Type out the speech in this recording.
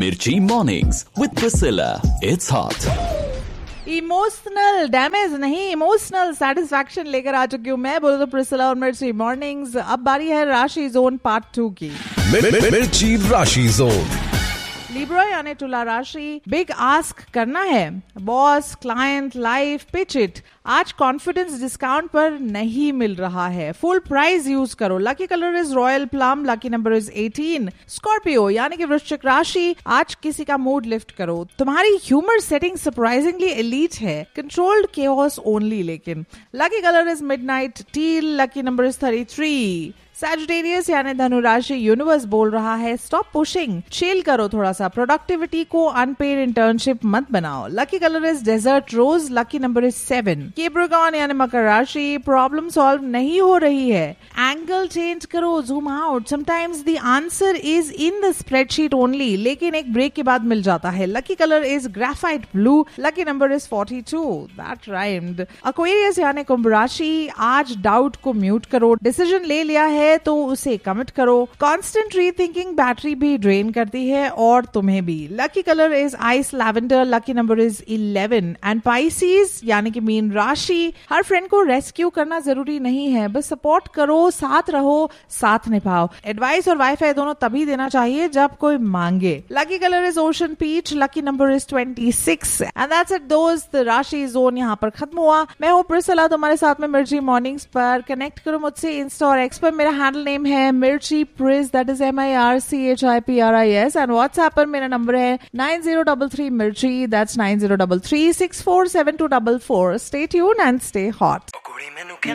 Mirchi Mornings with Priscilla. It's hot. Emotional damage नहीं, emotional satisfaction लेकर आ चुकी हूँ मैं, बोलो तो प्रिसिला और मिर्ची मॉर्निंग्स। अब बारी है राशि जोन पार्ट 2 की। मिर्ची राशि जोन। लिब्रा यानी तुला राशि, बिग आस्क करना है, boss, client, life, pitch it. आज कॉन्फिडेंस डिस्काउंट पर नहीं मिल रहा है, फुल प्राइस यूज करो। Lucky colour is royal plum, lucky number is 18। Scorpio यानी कि वृश्चिक राशि, आज किसी का मूड लिफ्ट करो। तुम्हारी ह्यूमर सेटिंग सरप्राइजिंगली एलीट है, कंट्रोल्ड केओस ओनली। लेकिन lucky colour is midnight till, lucky number is 33। Sagittarius यानी धनु राशि, यूनिवर्स बोल रहा है स्टॉप पुशिंग, चिल करो थोड़ा सा, प्रोडक्टिविटी को अनपेड इंटर्नशिप मत बनाओ। Lucky colour is desert rose, lucky number is 7। Capricorn यानी मकर राशि, प्रॉब्लम सॉल्व नहीं हो रही है, एंगल चेंज करो, zoom out. Sometimes the answer is in the spreadsheet only, लेकिन एक ब्रेक के बाद मिल जाता है। Lucky colour is graphite blue, lucky number is 42। That rhymed. Aquarius यानी कुंभ राशि, आज डाउट को म्यूट करो, डिसीजन ले लिया है तो उसे कमिट करो। कांस्टेंट रीथिंकिंग बैटरी भी ड्रेन करती है और तुम्हें भी। Lucky colour is ice lavender, lucky number is 11। And Pisces यानी कि मीन राशि, हर फ्रेंड को रेस्क्यू करना जरूरी नहीं है, बस सपोर्ट करो, साथ रहो, साथ निभाओ। एडवाइस और वाईफाई दोनों तभी देना चाहिए जब कोई मांगे। Lucky colour is ocean peach, lucky number is 26। And that's it दोस्त, राशि जोन यहाँ पर खत्म हुआ। मैं हूँ प्रिसिला, तुम्हारे साथ में मिर्ची मॉर्निंग्स पर। कनेक्ट करो मुझसे इंस्टा और एक्स पर, मेरा हैंडल नेम है मिर्ची प्रिस, that is MIRCHIPRIS। And WhatsApp पर मेरा नंबर है 9033 मिर्ची, that's 9033647244। Stay tuned and stay hot.